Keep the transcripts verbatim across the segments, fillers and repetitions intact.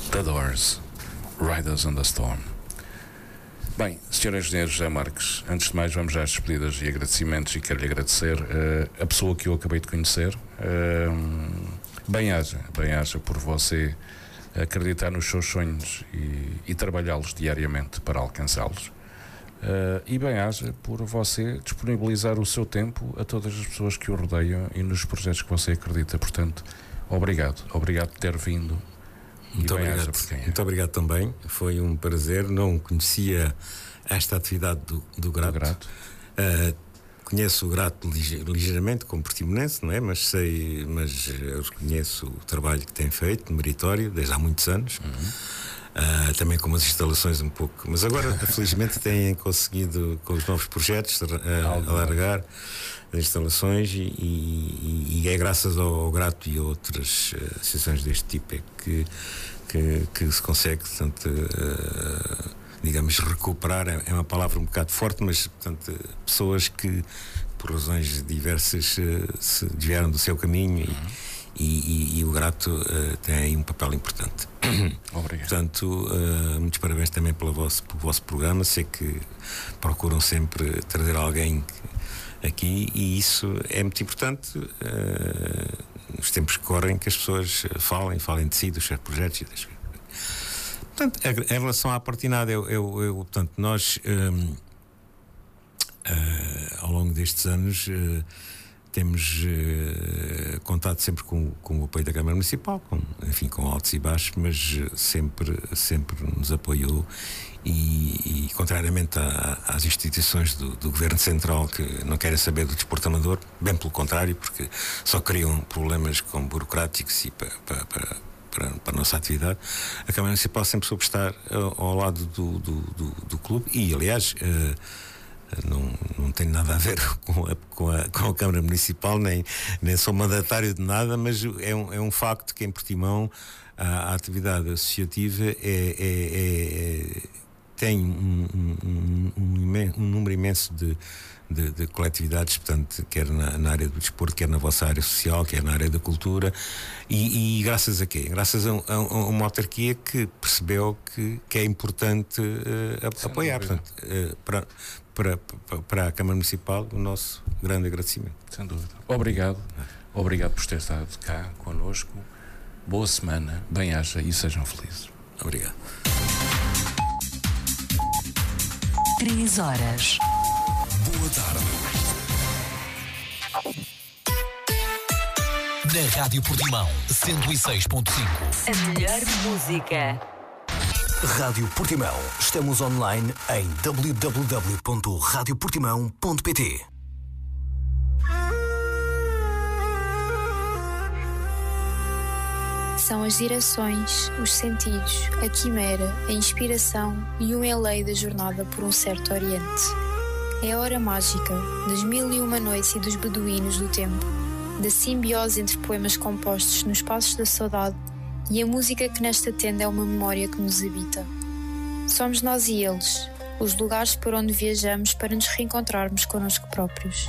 The Doors, Riders on the Storm. Bem, senhor Engenheiro José Marques, antes de mais vamos às despedidas e agradecimentos, e quero-lhe agradecer uh, a pessoa que eu acabei de conhecer. Uh, bem-aja, bem-aja por você acreditar nos seus sonhos e, e trabalhá-los diariamente para alcançá-los. Uh, e bem-aja por você disponibilizar o seu tempo a todas as pessoas que o rodeiam e nos projetos que você acredita. Portanto, obrigado, obrigado por ter vindo. Muito obrigado, é. muito obrigado também. Foi um prazer. Não conhecia esta atividade do, do Grato. Do grato. Uh, conheço o Grato ligeiramente como portimonense, não é? Mas sei, mas eu reconheço o trabalho que tem feito, meritório, desde há muitos anos. Uhum. Uh, também com umas instalações um pouco. Mas agora, felizmente, têm conseguido, com os novos projetos, uh, alargar as instalações e, e, e é graças ao, ao Grato e a outras uh, associações deste tipo é que, que, que se consegue, portanto, uh, digamos, recuperar. É uma palavra um bocado forte, mas, portanto, pessoas que, por razões diversas, uh, se desviaram do seu caminho e, uhum. e, e, e o Grato uh, tem aí um papel importante. Obrigado. Portanto, uh, muitos parabéns também pelo vosso, pelo vosso programa. Sei que procuram sempre trazer alguém aqui e isso é muito importante uh, nos tempos que correm, que as pessoas falem, falem de si, dos seus projetos e das... Portanto, em relação à Portinada, eu, eu, eu, portanto, nós um, uh, ao longo destes anos uh, temos uh, contado sempre com, com o apoio da Câmara Municipal, com, enfim, com altos e baixos, mas sempre, sempre nos apoiou e, e contrariamente a, às instituições do, do Governo Central que não querem saber do desporto amador, bem pelo contrário, porque só criam problemas como burocráticos e para, para, para, para, para a nossa atividade, a Câmara Municipal sempre soube estar ao, ao lado do, do, do, do clube e, aliás, uh, Não, não tem nada a ver com a, com a, com a Câmara Municipal, nem, nem sou mandatário de nada, mas é um, é um facto que em Portimão a, a atividade associativa é, é, é, tem um, um, um, imen, um número imenso de, de, de coletividades, portanto, quer na, na área do desporto, quer na vossa área social, quer na área da cultura, e, e graças a quê? Graças a, a, a uma autarquia que percebeu que, que é importante uh, apoiar, portanto, uh, para Para, para, para a Câmara Municipal, o nosso grande agradecimento. Sem dúvida. Obrigado. Obrigado por ter estado cá connosco. Boa semana, bem-aja e sejam felizes. Obrigado. Três horas. Boa tarde. Na Rádio Portimão, cento e seis ponto cinco. A melhor música. Rádio Portimão. Estamos online em w w w ponto rádio portimão ponto p t. São as direções, os sentidos, a quimera, a inspiração e o enleio da jornada por um certo Oriente. É a hora mágica das mil e uma noites e dos beduínos do tempo, da simbiose entre poemas compostos nos passos da saudade e a música que nesta tenda é uma memória que nos habita. Somos nós e eles, os lugares por onde viajamos para nos reencontrarmos connosco próprios.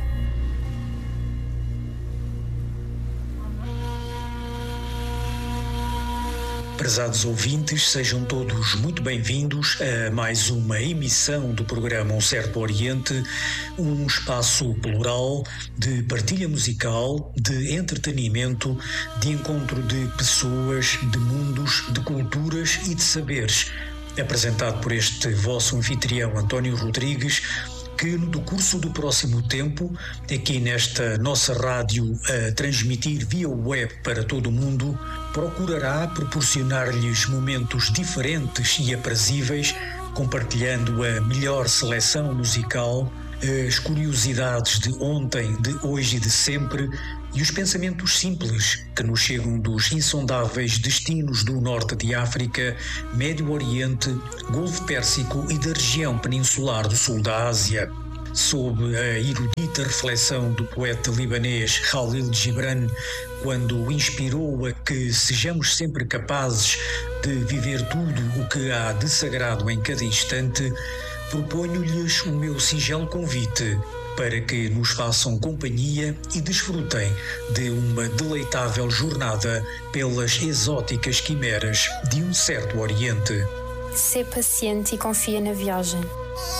Prezados ouvintes, sejam todos muito bem-vindos a mais uma emissão do programa Um Certo Oriente, um espaço plural de partilha musical, de entretenimento, de encontro de pessoas, de mundos, de culturas e de saberes. Apresentado por este vosso anfitrião António Rodrigues, que no decurso do próximo tempo, aqui nesta nossa rádio a transmitir via web para todo o mundo, procurará proporcionar-lhes momentos diferentes e aprazíveis, compartilhando a melhor seleção musical, as curiosidades de ontem, de hoje e de sempre, e os pensamentos simples que nos chegam dos insondáveis destinos do norte de África, Médio Oriente, Golfo Pérsico e da região peninsular do sul da Ásia. Sob a erudita reflexão do poeta libanês Khalil Gibran, quando o inspirou a que sejamos sempre capazes de viver tudo o que há de sagrado em cada instante, proponho-lhes o meu singelo convite para que nos façam companhia e desfrutem de uma deleitável jornada pelas exóticas quimeras de um certo Oriente. Sê paciente e confia na viagem.